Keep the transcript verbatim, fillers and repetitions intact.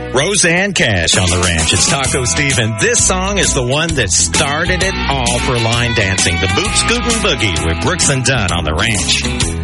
Roseanne Cash on the ranch. It's Taco Steve, and this song is the one that started it all for line dancing. The Boot Scootin' Boogie with Brooks and Dunn on the ranch.